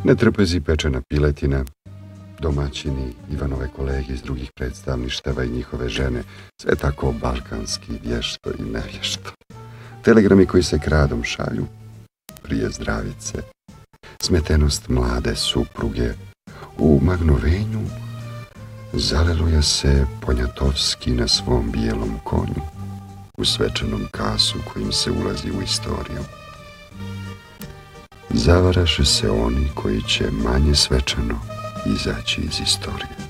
netrpezi pečena piletina, domaćini, Ivanove kolege iz drugih predstavništava i njihove žene, sve tako balkanski, vješto i nevješto. Telegrami koji se kradom šalju, prije zdravice, smetenost mlade supruge, u magnovenju zaleluje se Ponjatovski na svom bijelom konju, u svečanom kasu kojim se ulazi u istoriju. Zavaraše se oni koji će manje svečano izaći iz istorije.